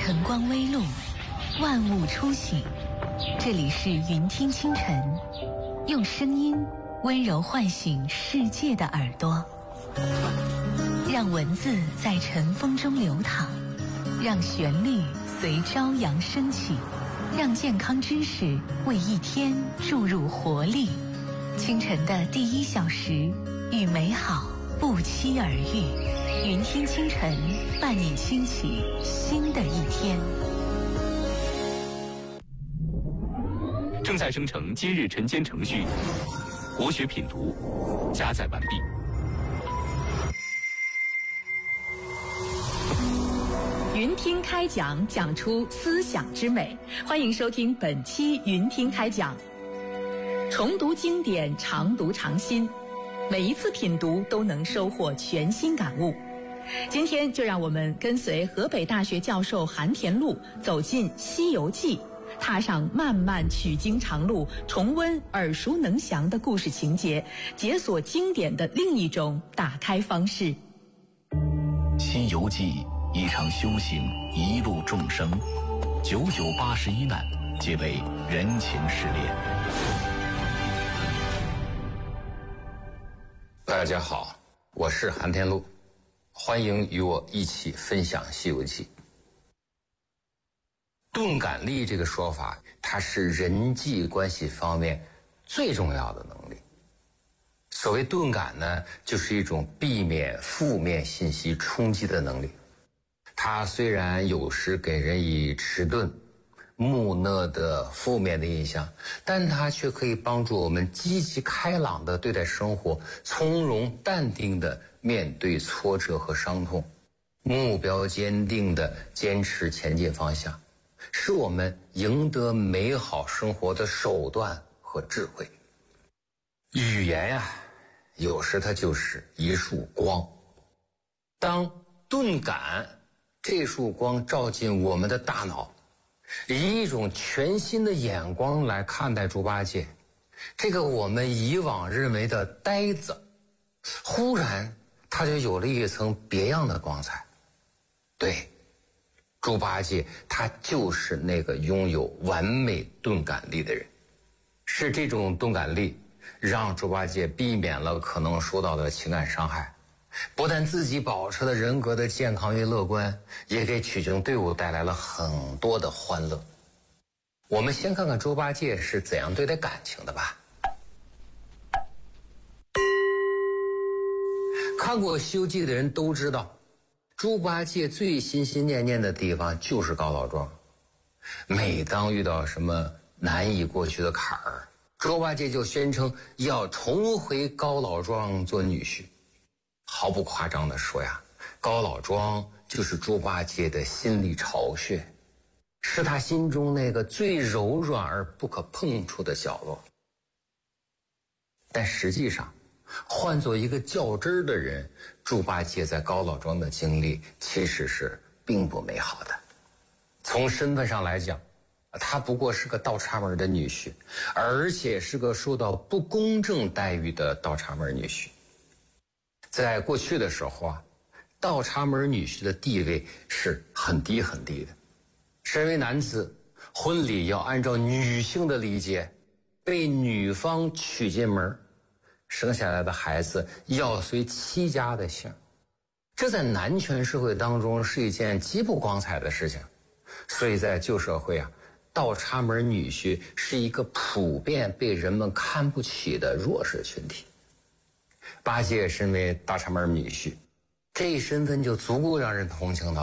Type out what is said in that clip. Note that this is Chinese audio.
晨光微露，万物初醒。这里是云听清晨，用声音温柔唤醒世界的耳朵，让文字在晨风中流淌，让旋律随朝阳升起，让健康知识为一天注入活力。清晨的第1小时，与美好不期而遇。云听清晨，伴你轻启新的一天。 正在生成今日晨间程序，国学品读加载完毕。 云听开讲，讲出思想之美。欢迎收听本期云听开讲。重读经典，常读常新，每一次品读都能收获全新感悟。今天就让我们跟随河北大学教授韩田禄走进《西游记》，踏上漫漫取经长路，重温耳熟能详的故事情节，解锁经典的另一种打开方式。 《西游记》一场修行，一路众生，9981难，皆为人情试炼。 大家好，我是韩田禄，欢迎与我一起分享《西游记》。钝感力这个说法，它是人际关系方面最重要的能力。所谓钝感呢，就是一种避免负面信息冲击的能力。它虽然有时给人以迟钝、木讷的负面的印象，但它却可以帮助我们积极开朗地对待生活，从容淡定地面对挫折和伤痛，目标坚定地坚持前进方向，是我们赢得美好生活的手段和智慧。语言呀，有时它就是一束光。当钝感这束光照进我们的大脑，以一种全新的眼光来看待猪八戒，这个我们以往认为的呆子，忽然他就有了一层别样的光彩。对，猪八戒他就是那个拥有完美钝感力的人。是这种钝感力让猪八戒避免了可能受到的情感伤害，不但自己保持了人格的健康与乐观，也给取经队伍带来了很多的欢乐。我们先看看猪八戒是怎样对待感情的吧。看过《西游记》的人都知道，猪八戒最心心念念的地方就是高老庄。每当遇到什么难以过去的坎儿，猪八戒就宣称要重回高老庄做女婿。毫不夸张地说呀，高老庄就是猪八戒的心理巢穴，是他心中那个最柔软而不可碰触的角落。但实际上，换做一个较真儿的人，猪八戒在高老庄的经历其实是并不美好的。从身份上来讲，他不过是个倒插门的女婿，而且是个受到不公正待遇的倒插门女婿。在过去的时候啊，倒插门女婿的地位是很低很低的。身为男子，婚礼要按照女性的礼节，被女方娶进门，生下来的孩子要随妻家的姓。这在男权社会当中是一件极不光彩的事情，所以在旧社会啊，倒插门女婿是一个普遍被人们看不起的弱势群体。八戒身为倒插门女婿，这一身份就足够让人同情他。